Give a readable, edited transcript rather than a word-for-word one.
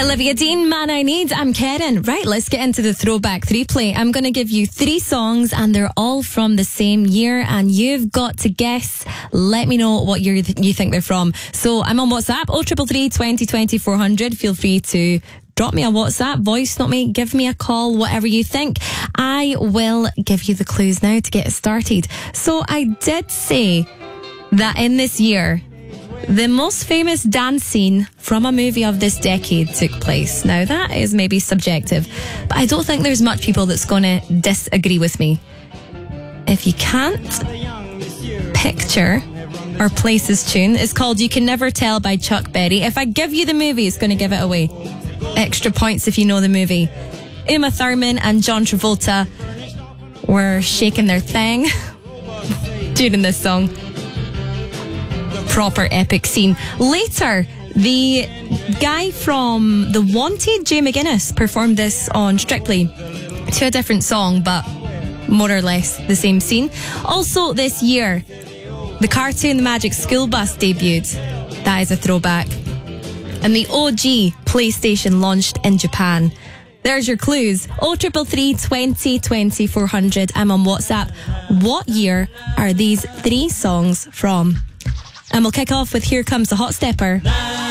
Olivia Dean, Man I Need. I'm Karen. Right, let's get into the throwback 3-play. I'm going to give you 3 songs and they're all from the same year and you've got to guess. Let me know what year you think they're from. So I'm on WhatsApp, 0333 20 20 400. Feel free to drop me a WhatsApp, voice note me, give me a call, whatever you think. I will give you the clues now to get it started. So I did say that in this year, the most famous dance scene from a movie of this decade took place. Now, that is maybe subjective, but I don't think there's much people that's going to disagree with me. If you can't picture or place this tune, it's called You Can Never Tell by Chuck Berry. If I give you the movie, it's going to give it away. Extra points if you know the movie. Uma Thurman and John Travolta were shaking their thing during this song. Proper epic scene. Later, the guy from The Wanted, Jay McGuinness, performed this on Strictly to a different song, but more or less the same scene. Also this year, the cartoon The Magic School Bus debuted. That is a throwback. And the OG PlayStation launched in Japan. There's your clues. 0333 20 20 400. I'm on WhatsApp. What year are these 3 songs from? And we'll kick off with Here Comes the Hot Stepper.